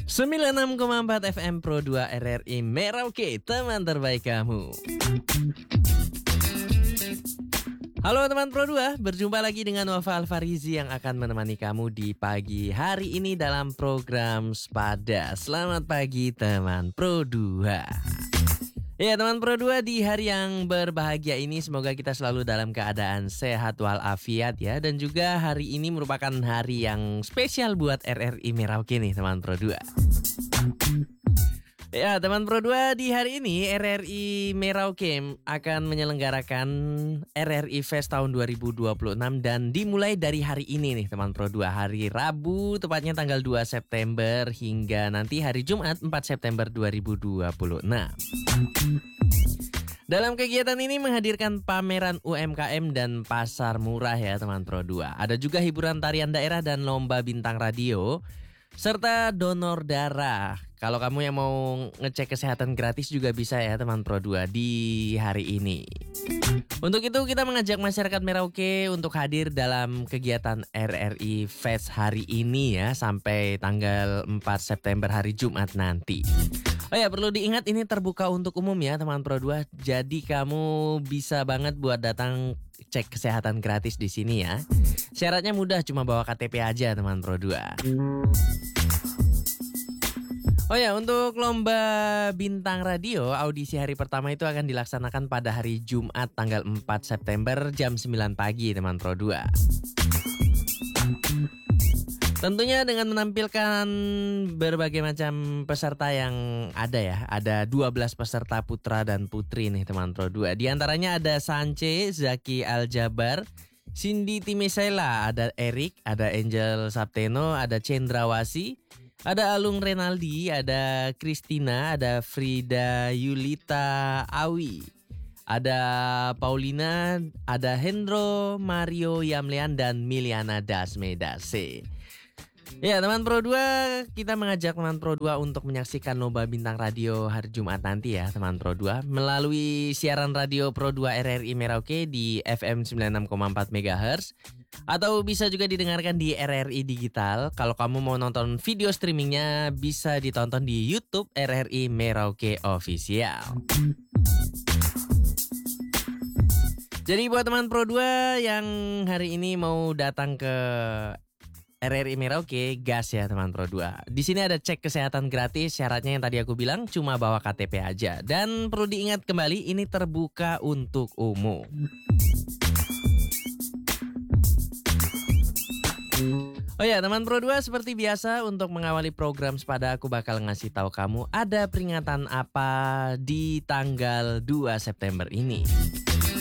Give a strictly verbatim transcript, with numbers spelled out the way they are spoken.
sembilan puluh enam koma empat F M Pro dua R R I Merauke, teman terbaik kamu. Halo teman Pro dua, berjumpa lagi dengan Wafa Alfarizi yang akan menemani kamu di pagi hari ini dalam program Spada. Selamat pagi teman Pro dua. Ya teman Pro dua, di hari yang berbahagia ini semoga kita selalu dalam keadaan sehat walafiat ya. Dan juga hari ini merupakan hari yang spesial buat R R I Merauke nih teman Pro dua. Ya teman Pro dua, di hari ini R R I Merauke akan menyelenggarakan R R I Fest tahun dua ribu dua puluh enam. Dan dimulai dari hari ini nih teman Pro dua, hari Rabu tepatnya tanggal dua September hingga nanti hari Jumat empat September dua ribu dua puluh enam. Dalam kegiatan ini menghadirkan pameran U M K M dan pasar murah ya teman Pro dua. Ada juga hiburan tarian daerah dan lomba bintang radio serta donor darah. Kalau kamu yang mau ngecek kesehatan gratis juga bisa ya teman Pro dua di hari ini. Untuk itu kita mengajak masyarakat Merauke untuk hadir dalam kegiatan R R I Fest hari ini ya sampai tanggal empat September hari Jumat nanti. Oh ya, perlu diingat ini terbuka untuk umum ya teman Pro dua. Jadi kamu bisa banget buat datang cek kesehatan gratis di sini ya. Syaratnya mudah, cuma bawa K T P aja teman Pro dua. Oh ya, untuk lomba bintang radio, audisi hari pertama itu akan dilaksanakan pada hari Jumat tanggal empat September jam sembilan pagi teman Pro dua. Tentunya dengan menampilkan berbagai macam peserta yang ada ya. Ada dua belas peserta putra dan putri nih teman Pro dua. Di antaranya ada Sance, Zaki Aljabar, Cindy Timesela, ada Erik, ada Angel Sapteno, ada Cendrawasi, ada Alung Renaldi, ada Christina, ada Frida Yulita Awi, ada Paulina, ada Hendro Mario Yamlean, dan Miliana Dasmedase. Ya teman Pro dua, kita mengajak teman Pro dua untuk menyaksikan lomba bintang radio hari Jumat nanti ya teman Pro dua melalui siaran radio Pro dua R R I Merauke di F M sembilan puluh enam koma empat MHz atau bisa juga didengarkan di R R I Digital. Kalau kamu mau nonton video streamingnya bisa ditonton di YouTube R R I Merauke Official. Jadi buat teman Pro dua yang hari ini mau datang ke R R I Merauke, gas ya teman Pro dua. Di sini ada cek kesehatan gratis, syaratnya yang tadi aku bilang cuma bawa K T P aja. Dan perlu diingat kembali, ini terbuka untuk umum. Oh ya teman Pro dua, seperti biasa untuk mengawali program Spada aku bakal ngasih tahu kamu ada peringatan apa di tanggal dua September ini.